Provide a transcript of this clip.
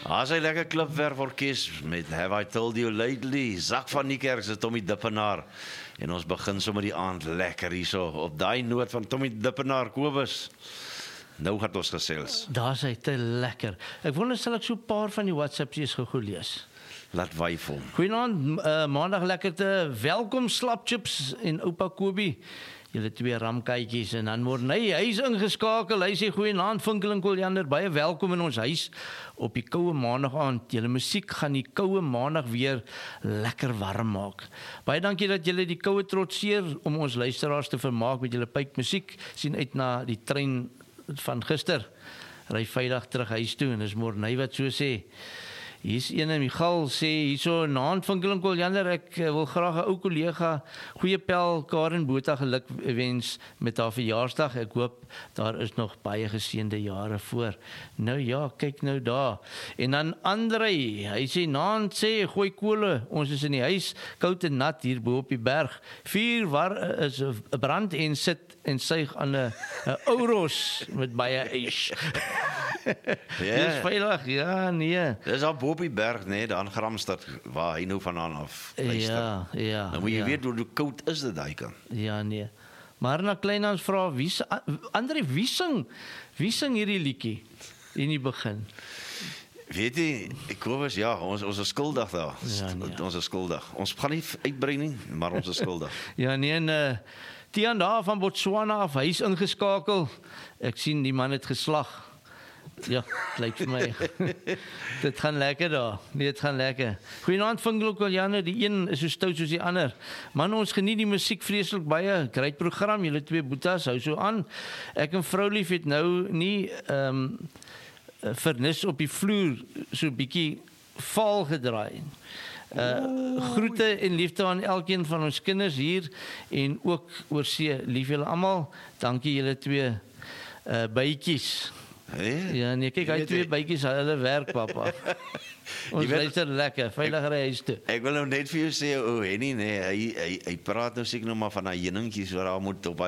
As hy lekker klipwerforkes met Have I Told You Lately, Zak van Niekerk se Tommy Dippenaar. En ons begin sommer die aand lekker hierso op daai noot van Tommy Dippenaar Kobus. Nou gaan ons gesels. Daar is hy te lekker. Ek wonder sal ek so 'n paar van die WhatsApp's gou lees. Laat wyf hom. Goeienaand, maandag lekkerte. Welkom slapchips en oupa Kobie. Julle twee ramkytjies en dan word hy is ingeskakel. Hy sê goeienaand Vinkel en Koljander, baie welkom in ons huis op die koue maandag aand. Julle musiek gaan die koue maandag weer lekker warm maak. Baie dankie dat julle die koue trotseer om ons luisteraars te vermaak met julle pyp musiek. Sien uit na die trein van gister. Ry veilig terug huis toe en dis Morney wat so sê. Hier's ene Michal sê hierso naand Vinkel en Koljander, ek wil graag 'n ou kollega goeie pel Karen Botha geluk wens met haar verjaarsdag. Ek hoop daar is nog baie geseënde jare voor. Nou ja, kyk nou daar. En dan Andrei, hy sê naand sê gooi kole, ons is in die huis koud en nat hier bo op die berg. Vuur waar is 'n brand en sit en suig aan 'n ouros met baie ys. Dis veilig, ja, nee. Dis al bo op die berg, nee, daar in Gramstad, waar hy nou vandaan af luister. Ja. Nou moet jy weet hoe koud is dit daai kant. Ja, nee. Maar na Kleinhans vra, André, wie sing hierdie liedjie in die begin? Weet jy, Kobus, ja, ons is skuldig daar. Ja, nee. Ons is skuldig. Ons gaan nie uitbrei nie, maar ons is skuldig. Ja, nee, en Tian daar van Botswana af, hy is ingeskakel. Ek sien die man het geslag. Ja, lyk vir my. Dit gaan lekker daar. Nee, dit gaan lekker. Goeienaand Vinkel Koljander, die een is so stout soos die ander. Man, ons geniet die musiek vreeslik baie. Great program, julle twee boetas, hou so aan. Ek en vroulief het nou nie vernis op die vloer so bietjie vaal gedraai. Groete en liefde aan elkeen van ons kinders hier en ook oor see. Lief julle almal. Dankie julle twee bytjies. Hey? Ja, nee, kyk, hy twee bytjies, hulle werk, papa. Ons luister lekker, veilig ry huis toe. Ek wil nou net vir jou sê, Henny, nee, hy praat nou seker nog maar van daai heuningkies wat daar moet op